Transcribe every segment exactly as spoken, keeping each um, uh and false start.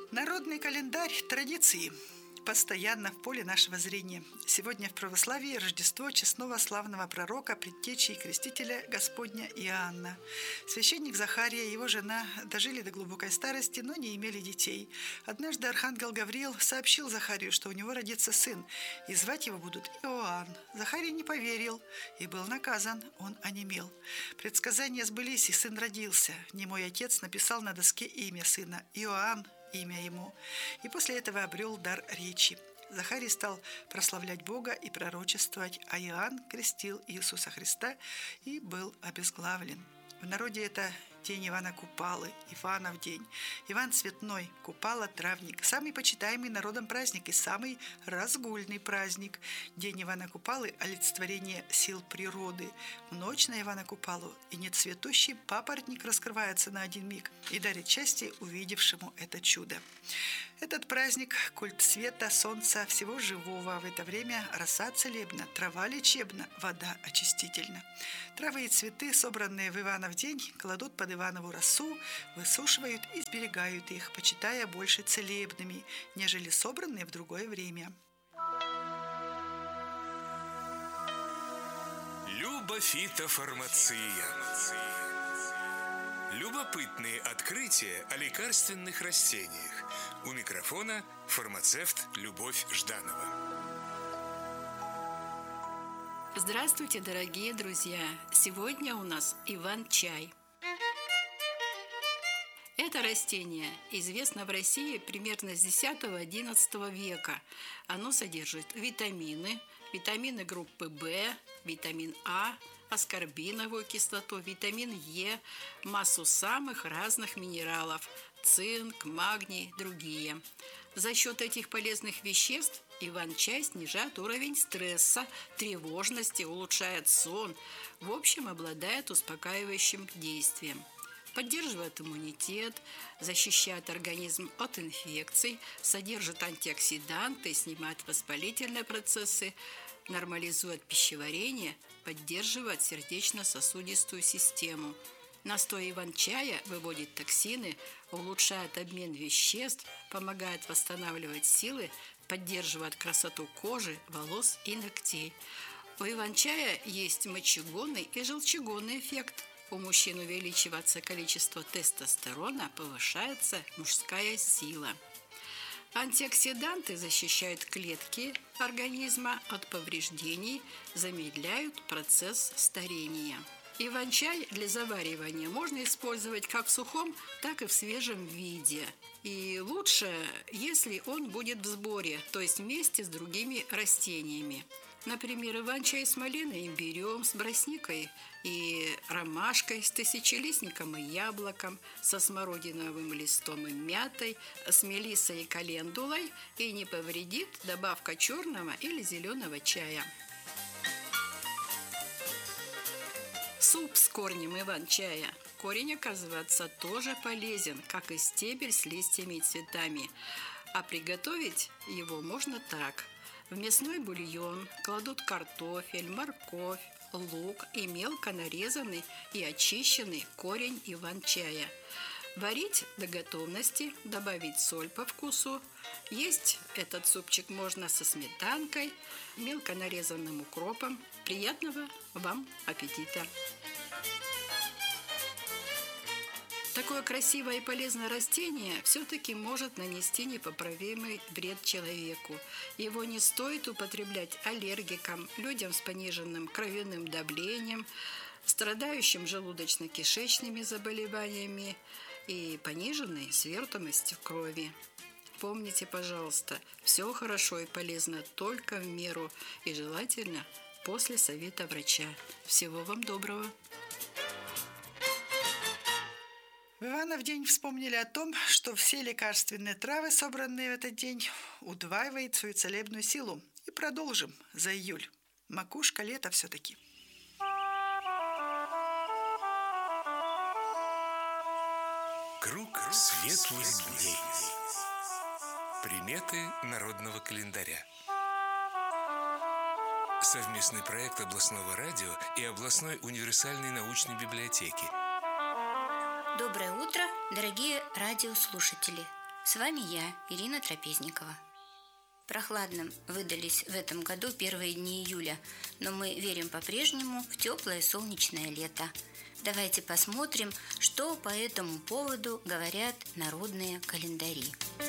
Народный календарь традиции постоянно в поле нашего зрения. Сегодня в православии Рождество честного славного пророка, предтечи и крестителя Господня Иоанна. Священник Захария и его жена дожили до глубокой старости, но не имели детей. Однажды архангел Гавриил сообщил Захарию, что у него родится сын, и звать его будут Иоанн. Захарий не поверил и был наказан, он онемел. Предсказания сбылись, и сын родился. Немой отец написал на доске имя сына – Иоанн, имя ему, и после этого обрел дар речи. Захарий стал прославлять Бога и пророчествовать, а Иоанн крестил Иисуса Христа и был обезглавлен. В народе это день Ивана Купалы, Иванов день. Иван Цветной, Купала – травник. Самый почитаемый народом праздник и самый разгульный праздник. День Ивана Купалы – олицетворение сил природы. В ночь на Ивана Купалу и нецветущий папоротник раскрывается на один миг и дарит счастье увидевшему это чудо. Этот праздник – культ света, солнца, всего живого. В это время роса целебна, трава лечебна, вода очистительна. Травы и цветы, собранные в Иванов день, кладут под Иванову росу, высушивают и сберегают их, почитая больше целебными, нежели собранные в другое время. Любофитофармация. Любопытные открытия о лекарственных растениях. У микрофона фармацевт Любовь Жданова. Здравствуйте, дорогие друзья! Сегодня у нас Иван-чай. Это растение известно в России примерно с десятого-одиннадцатого века. Оно содержит витамины, витамины группы В, витамин А, аскорбиновую кислоту, витамин Е, массу самых разных минералов – цинк, магний, другие. За счет этих полезных веществ Иван-чай снижает уровень стресса, тревожности, улучшает сон, в общем, обладает успокаивающим действием. Поддерживает иммунитет, защищает организм от инфекций, содержит антиоксиданты, снимает воспалительные процессы, нормализует пищеварение, поддерживает сердечно-сосудистую систему. Настой иван-чая выводит токсины, улучшает обмен веществ, помогает восстанавливать силы, поддерживает красоту кожи, волос и ногтей. У иван-чая есть мочегонный и желчегонный эффект. У мужчин увеличивается количество тестостерона, повышается мужская сила. Антиоксиданты защищают клетки организма от повреждений, замедляют процесс старения. Иван-чай для заваривания можно использовать как в сухом, так и в свежем виде. И лучше, если он будет в сборе, то есть вместе с другими растениями. Например, иван-чай с малиной, имбирем, с брусникой и ромашкой, с тысячелистником и яблоком, со смородиновым листом и мятой, с мелиссой и календулой, и не повредит добавка черного или зеленого чая. Суп с корнем иван-чая. Корень, оказывается, тоже полезен, как и стебель с листьями и цветами. А приготовить его можно так. В мясной бульон кладут картофель, морковь, лук и мелко нарезанный и очищенный корень иван-чая. Варить до готовности, добавить соль по вкусу. Есть этот супчик можно со сметанкой, мелко нарезанным укропом. Приятного вам аппетита! Такое красивое и полезное растение все-таки может нанести непоправимый вред человеку. Его не стоит употреблять аллергикам, людям с пониженным кровяным давлением, страдающим желудочно-кишечными заболеваниями и пониженной свертываемостью крови. Помните, пожалуйста, все хорошо и полезно только в меру и желательно после совета врача. Всего вам доброго! В Иванов день вспомнили о том, что все лекарственные травы, собранные в этот день, удваивают свою целебную силу. И продолжим за июль. Макушка лета все-таки. Круг светлых дней. Приметы народного календаря. Совместный проект областного радио и областной универсальной научной библиотеки. Доброе утро, дорогие радиослушатели! С вами я, Ирина Трапезникова. Прохладным выдались в этом году первые дни июля, но мы верим по-прежнему в теплое солнечное лето. Давайте посмотрим, что по этому поводу говорят народные календари.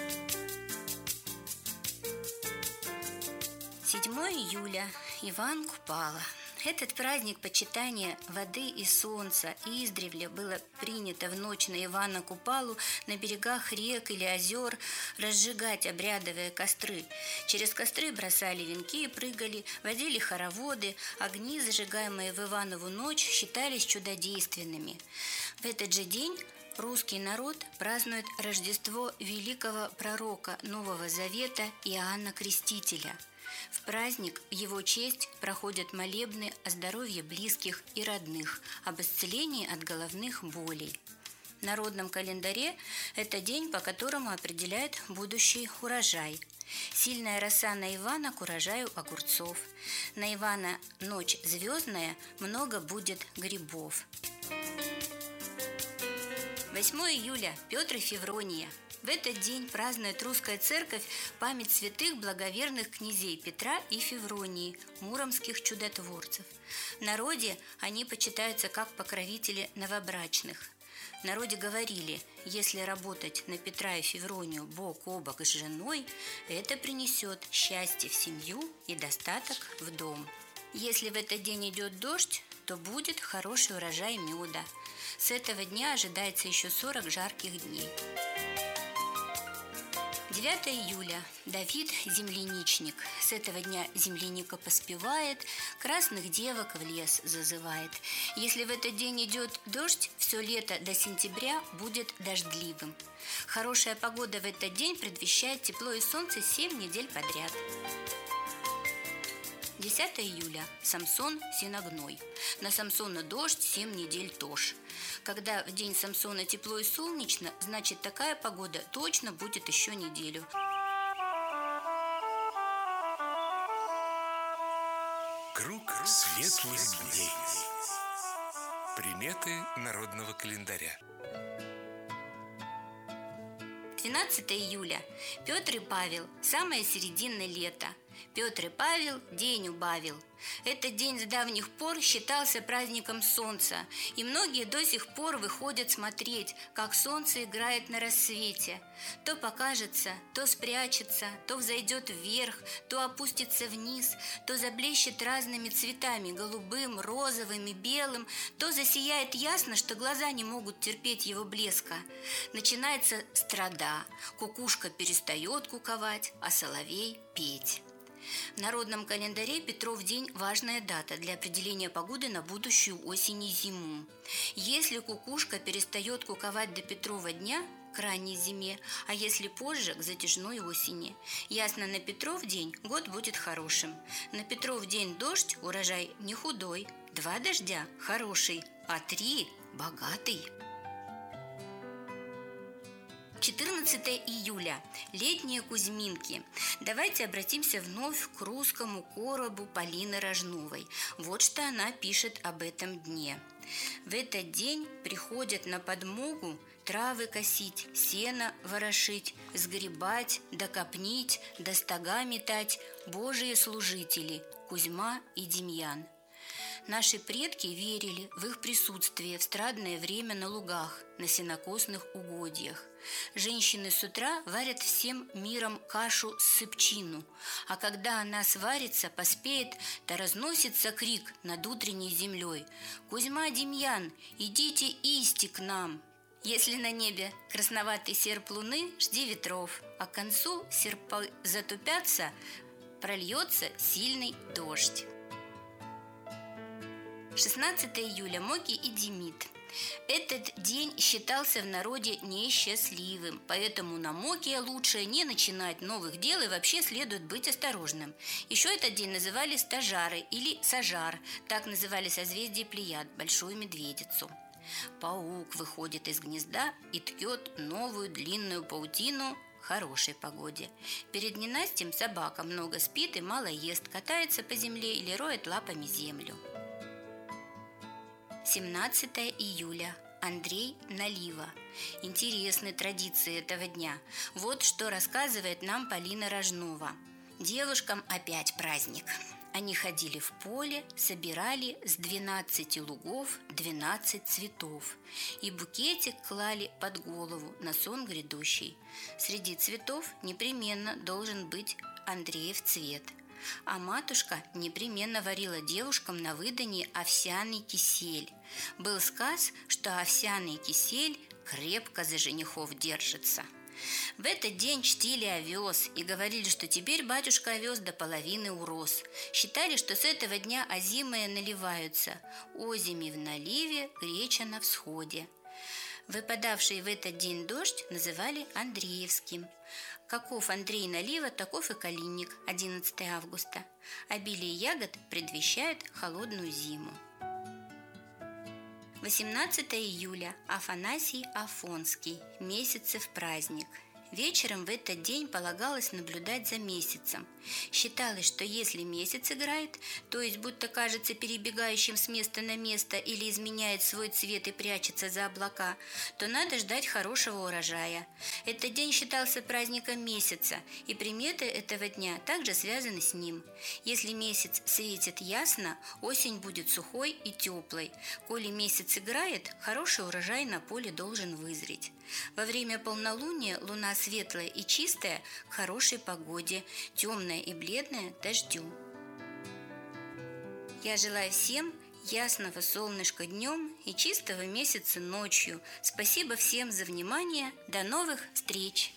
седьмого июля. Иван Купала. Этот праздник почитания воды и солнца издревле было принято в ночь на Ивана Купалу на берегах рек или озер разжигать обрядовые костры. Через костры бросали венки и прыгали, водили хороводы, огни, зажигаемые в Иванову ночь, считались чудодейственными. В этот же день русский народ празднует Рождество великого пророка Нового Завета Иоанна Крестителя. В праздник в его честь проходят молебны о здоровье близких и родных, об исцелении от головных болей. В народном календаре это день, по которому определяют будущий урожай. Сильная роса на Ивана к урожаю огурцов. На Ивана ночь звездная, много будет грибов. восьмого июля. Петр и Феврония. В этот день празднует русская церковь память святых благоверных князей Петра и Февронии, муромских чудотворцев. В народе они почитаются как покровители новобрачных. В народе говорили, если работать на Петра и Февронию бок о бок с женой, это принесет счастье в семью и достаток в дом. Если в этот день идет дождь, то будет хороший урожай меда. С этого дня ожидается еще сорок жарких дней. девятого июля. Давид – земляничник. С этого дня земляника поспевает, красных девок в лес зазывает. Если в этот день идет дождь, все лето до сентября будет дождливым. Хорошая погода в этот день предвещает тепло и солнце семь недель подряд. десятого июля. Самсон – синогной. На Самсона дождь, семь недель тож. Когда в день Самсона тепло и солнечно, значит, такая погода точно будет еще неделю. Круг светлых дней. Приметы народного календаря. двенадцатого июля. Петр и Павел. Самое серединное лето. Петр и Павел день убавил. Этот день с давних пор считался праздником солнца, и многие до сих пор выходят смотреть, как солнце играет на рассвете. То покажется, то спрячется, то взойдет вверх, то опустится вниз, то заблещет разными цветами – голубым, розовым и белым, то засияет ясно, что глаза не могут терпеть его блеска. Начинается страда, кукушка перестает куковать, а соловей – петь. В народном календаре Петров день – важная дата для определения погоды на будущую осень и зиму. Если кукушка перестает куковать до Петрова дня – к ранней зиме, а если позже – к затяжной осени. Ясно, на Петров день год будет хорошим. На Петров день дождь – урожай не худой, два дождя – хороший, а три – богатый. четырнадцатого июля. Летние Кузьминки. Давайте обратимся вновь к русскому коробу Полины Рожновой. Вот что она пишет об этом дне. В этот день приходят на подмогу травы косить, сено ворошить, сгребать, докопнить, до стога метать Божие служители Кузьма и Демьян. Наши предки верили в их присутствие в страдное время на лугах, на сенокосных угодьях. Женщины с утра варят всем миром кашу-сыпчину, а когда она сварится, поспеет, то разносится крик над утренней землей: «Кузьма, Демьян, идите исти к нам!» Если на небе красноватый серп луны, жди ветров, а к концу серпы затупятся, прольется сильный дождь. шестнадцатого июля. Моки и Демид. Этот день считался в народе несчастливым, поэтому на Моке лучше не начинать новых дел и вообще следует быть осторожным. Еще этот день называли стажары или сажар, так называли созвездие Плеяд, Большую Медведицу. Паук выходит из гнезда и ткет новую длинную паутину хорошей погоде. Перед ненастьем собака много спит и мало ест, катается по земле или роет лапами землю. семнадцатого июля. Андрей Налива. Интересны традиции этого дня. Вот что рассказывает нам Полина Рожнова. Девушкам опять праздник. Они ходили в поле, собирали с двенадцати лугов двенадцать цветов и букетик клали под голову на сон грядущий. Среди цветов непременно должен быть Андреев цвет. А матушка непременно варила девушкам на выданье овсяный кисель. Был сказ, что овсяный кисель крепко за женихов держится. В этот день чтили овес и говорили, что теперь батюшка овес до половины урос. Считали, что с этого дня озимые наливаются. Озими в наливе, греча на всходе. Выпадавший в этот день дождь называли Андреевским. Каков Андрей Налива, таков и калинник, одиннадцатого августа. Обилие ягод предвещает холодную зиму. восемнадцатого июля. Афанасий Афонский. Месяцев праздник. Вечером в этот день полагалось наблюдать за месяцем. Считалось, что если месяц играет, то есть будто кажется перебегающим с места на место или изменяет свой цвет и прячется за облака, то надо ждать хорошего урожая. Этот день считался праздником месяца, и приметы этого дня также связаны с ним. Если месяц светит ясно, осень будет сухой и теплой. Коли месяц играет, хороший урожай на поле должен вызреть. Во время полнолуния луна светлая и чистая к хорошей погоде, темная и бледная – дождю. Я желаю всем ясного солнышка днем и чистого месяца ночью. Спасибо всем за внимание. До новых встреч!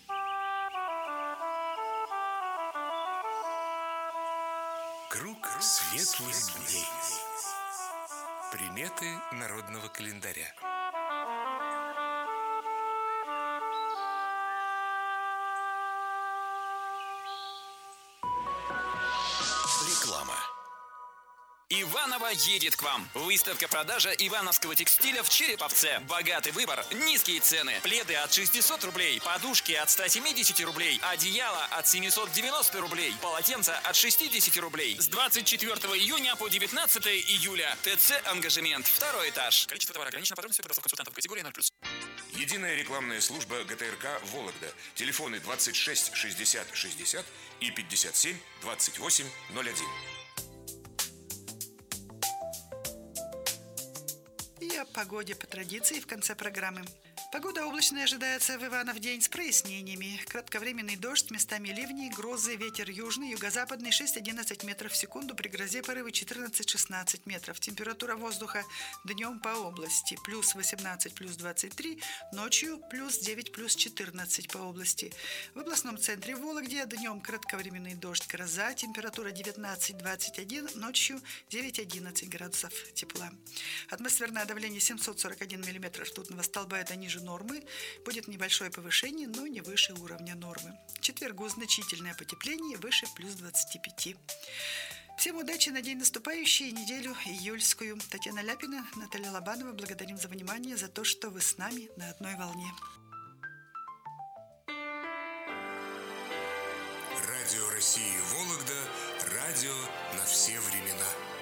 Круг светлых дней. Приметы народного календаря. Реклама. Иваново едет к вам. Выставка-продажа ивановского текстиля в Череповце. Богатый выбор, низкие цены. Пледы от шестисот рублей, подушки от ста семидесяти рублей, одеяло от семисот девяноста рублей, полотенца от шестидесяти рублей. С двадцать четвёртого июня по девятнадцатого июля. ТЦ «Ангажемент», второй этаж. Количество товара ограничено, подробности продавцов консультантов категории ноль плюс. Единая рекламная служба ГТРК «Вологда». Телефоны двадцать шесть шестьдесят шестьдесят и пятьдесят семь двадцать восемь ноль один. И о погоде по традиции в конце программы. Погода облачная ожидается в Иванов день с прояснениями. Кратковременный дождь, местами ливни, грозы, ветер южный, юго-западный шесть-одиннадцать метров в секунду, при грозе порывы четырнадцать-шестнадцать метров. Температура воздуха днем по области плюс восемнадцать, плюс двадцать три, ночью плюс девять, плюс четырнадцать по области. В областном центре Вологде днем кратковременный дождь, гроза, температура девятнадцать-двадцать один, ночью девять-одиннадцать градусов тепла. Атмосферное давление семьсот сорок один миллиметр ртутного столба, это ниже нормы. Будет небольшое повышение, но не выше уровня нормы. В четвергу значительное потепление, выше плюс двадцати пяти. Всем удачи на день наступающий и неделю июльскую. Татьяна Ляпина, Наталья Лобанова. Благодарим за внимание, за то, что вы с нами на одной волне. Радио России Вологда. Радио на все времена.